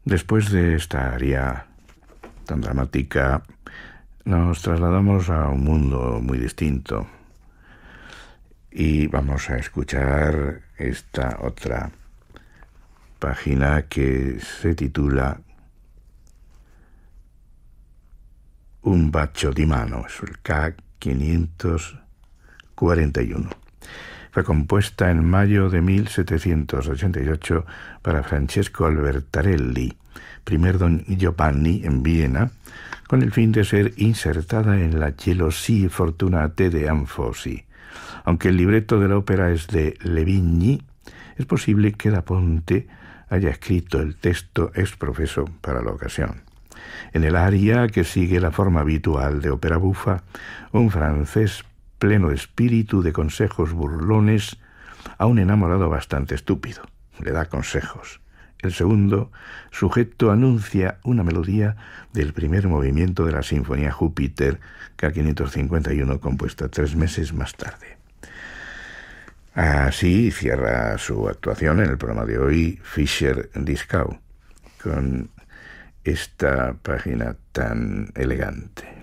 Después de esta aria tan dramática, nos trasladamos a un mundo muy distinto y vamos a escuchar esta otra página que se titula Un bacio di mano, es el K541. Fue compuesta en mayo de 1788 para Francesco Albertarelli, primer don Giovanni en Viena, con el fin de ser insertada en la Gelosie Fortunate de Anfosi. Aunque el libreto de la ópera es de Levigny, es posible que Da Ponte haya escrito el texto ex profeso para la ocasión. En el aria, que sigue la forma habitual de ópera bufa, un francés pleno de espíritu de consejos burlones a un enamorado bastante estúpido. Le da consejos. El segundo sujeto anuncia una melodía del primer movimiento de la Sinfonía Júpiter, K551, compuesta 3 meses más tarde. Así cierra su actuación en el programa de hoy Fischer-Dieskau, con esta página tan elegante.